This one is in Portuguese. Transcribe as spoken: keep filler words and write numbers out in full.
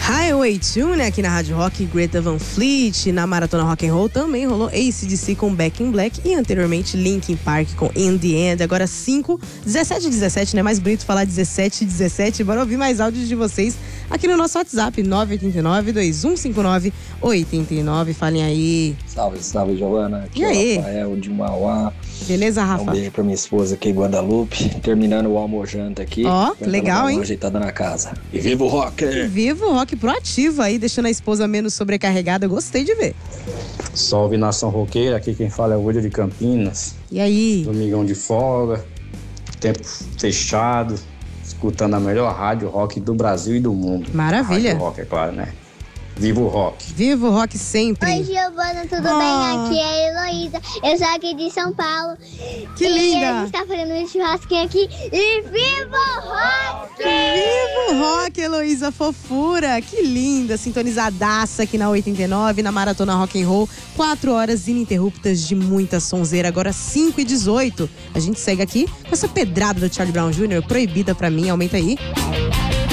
Highway Tune aqui na Rádio Rock, Greta Van Fleet. Na Maratona Rock and Roll também rolou A C D C com Back in Black e anteriormente Linkin Park com In The End. Agora cinco, dezessete e dezessete, né? Mais bonito falar dezessete e dezessete. Bora ouvir mais áudios de vocês aqui no nosso WhatsApp, nove oito nove, dois um cinco nove, oito nove. Falem aí. Salve, salve, Giovana. Aqui E é aí? o Rafael de Mauá. Beleza, Rafa? Um beijo pra minha esposa aqui, Guadalupe. Terminando o almojanta aqui. Ó, pra legal, ela dar hein? uma ajeitada na casa. E viva o rock! Viva o rock proativo aí, deixando a esposa menos sobrecarregada. Gostei de ver. Salve, nação roqueira. Aqui quem fala é o William de Campinas. E aí? Domingão de folga, tempo fechado, escutando a melhor rádio rock do Brasil e do mundo. Maravilha. Rádio rock, é claro, né? Viva o rock. Viva o rock sempre. Oi, Giovana, tudo Ah. bem? Aqui é a Heloísa. Eu sou aqui de São Paulo. Que E linda. a gente tá fazendo um churrasquinho aqui. E viva o rock! Viva o rock, Heloísa, fofura. Que linda, sintonizadaça aqui na oitenta e nove, na Maratona Rock and Roll. Quatro horas ininterruptas de muita sonzeira. Agora cinco e dezoito. A gente segue aqui com essa pedrada do Charlie Brown Júnior, proibida pra mim. Aumenta aí.